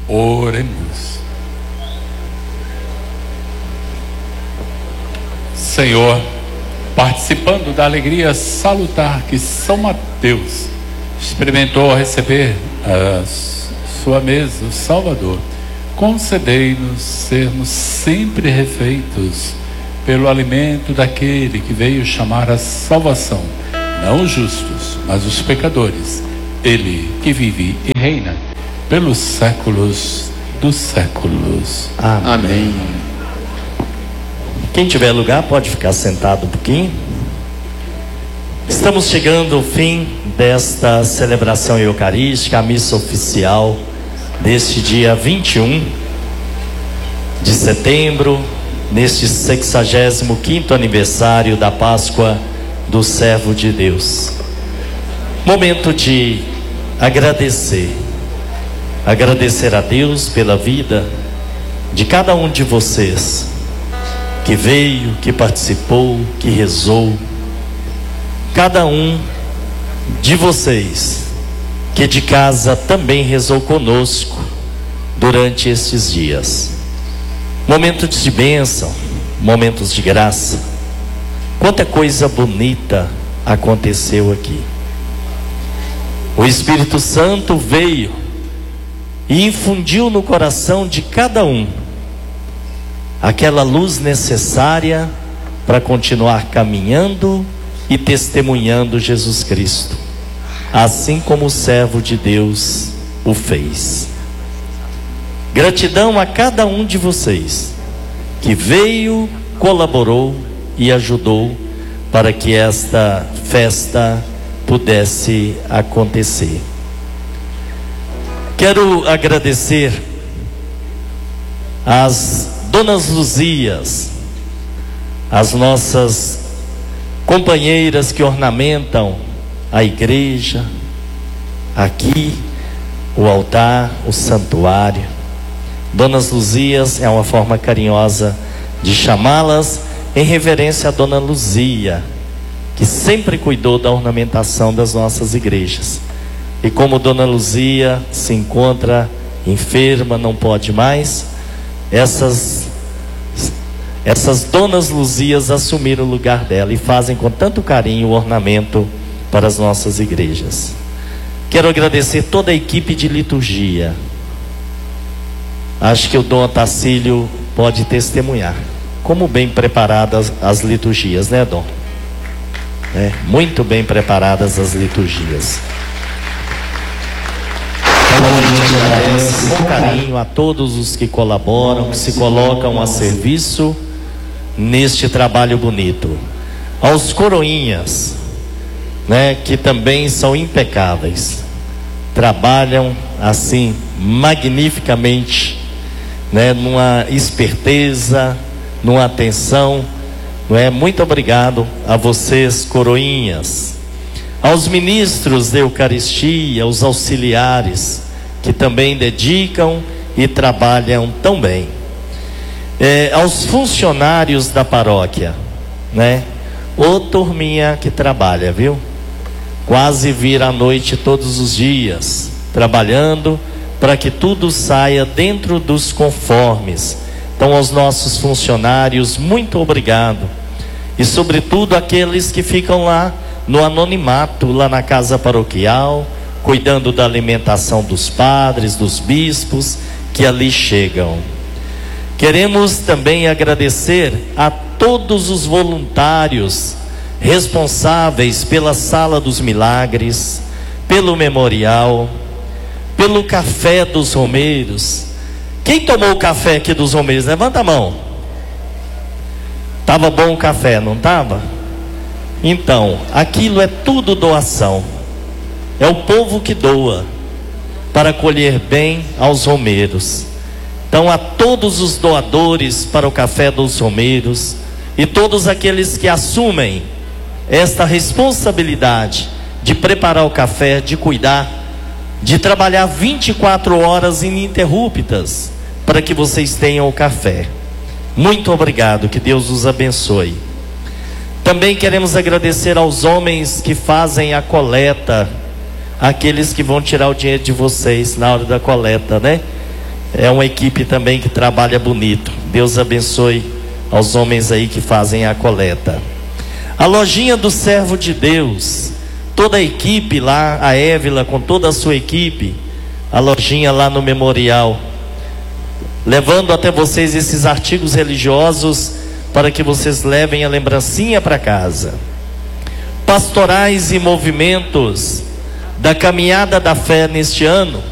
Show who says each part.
Speaker 1: Oremos. Senhor, participando da alegria salutar que São Mateus experimentou ao receber a sua mesa, o Salvador, concedei-nos sermos sempre refeitos pelo alimento daquele que veio chamar a salvação, não os justos, mas os pecadores. Ele que vive e reina pelos séculos dos séculos.
Speaker 2: Amém. Quem tiver lugar pode ficar sentado um pouquinho. Estamos chegando ao fim desta celebração eucarística, a missa oficial deste dia 21 de setembro, neste 65º aniversário da Páscoa do Servo de Deus. Momento de agradecer a Deus pela vida de cada um de vocês que veio, que participou, que rezou. Cada um de vocês que de casa também rezou conosco durante estes dias. Momentos de bênção, momentos de graça. Quanta coisa bonita aconteceu aqui. O Espírito Santo veio e infundiu no coração de cada um aquela luz necessária para continuar caminhando e testemunhando Jesus Cristo, assim como o servo de Deus o fez. Gratidão a cada um de vocês que veio, colaborou e ajudou para que esta festa pudesse acontecer. Quero agradecer às Donas Luzias, as nossas companheiras que ornamentam a igreja, aqui, o altar, o santuário. Donas Luzias é uma forma carinhosa de chamá-las em reverência a Dona Luzia, que sempre cuidou da ornamentação das nossas igrejas. E como Dona Luzia se encontra enferma, não pode mais, essas Donas Luzias assumiram o lugar dela e fazem com tanto carinho o ornamento para as nossas igrejas. Quero agradecer toda a equipe de liturgia. Acho que o Dom Otacílio pode testemunhar como bem preparadas as liturgias, né, Dom? Muito bem preparadas as liturgias. Então a gente agradece com carinho a todos os que colaboram, que se colocam a serviço neste trabalho bonito. Aos coroinhas, que também são impecáveis, trabalham assim magnificamente, numa esperteza, numa atenção, Muito obrigado a vocês, coroinhas. Aos ministros da Eucaristia, aos auxiliares, que também dedicam e trabalham tão bem. Aos funcionários da paróquia, Ô turminha que trabalha, viu? Quase vira à noite todos os dias, trabalhando para que tudo saia dentro dos conformes. Então, aos nossos funcionários, muito obrigado. E sobretudo aqueles que ficam lá no anonimato, lá na casa paroquial, cuidando da alimentação dos padres, dos bispos que ali chegam. Queremos também agradecer a todos os voluntários responsáveis pela Sala dos Milagres, pelo memorial, pelo Café dos Romeiros. Quem tomou o café aqui dos Romeiros? Levanta a mão. Tava bom o café, não tava? Então, aquilo é tudo doação. É o povo que doa para colher bem aos romeiros. Então, a todos os doadores para o Café dos Romeiros e todos aqueles que assumem esta responsabilidade de preparar o café, de cuidar, de trabalhar 24 horas ininterruptas para que vocês tenham o café. Muito obrigado, que Deus os abençoe. Também queremos agradecer aos homens que fazem a coleta, aqueles que vão tirar o dinheiro de vocês na hora da coleta, É uma equipe também que trabalha bonito. Deus abençoe aos homens aí que fazem a coleta. A lojinha do servo de Deus, toda a equipe lá, a Évila com toda a sua equipe, a lojinha lá no memorial, levando até vocês esses artigos religiosos para que vocês levem a lembrancinha para casa. Pastorais e movimentos da caminhada da fé neste ano,